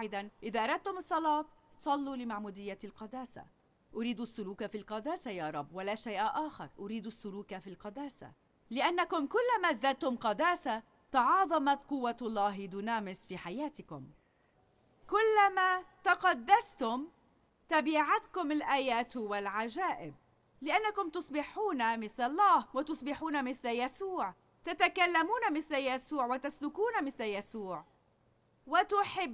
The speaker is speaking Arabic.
واحدا: إذا أردتم الصلاة صلوا لمعمودية القداسة. أريد السلوك في القداسة يا رب ولا شيء آخر، أريد السلوك في القداسة، لأنكم كلما ازددتم قداسة تعاظمت قوة الله دونامس في حياتكم. كلما تقدستم تبعتكم الآيات والعجائب، لأنكم تصبحون مثل الله وتصبحون مثل يسوع، تتكلمون مثل يسوع وتسلكون مثل يسوع، وتحب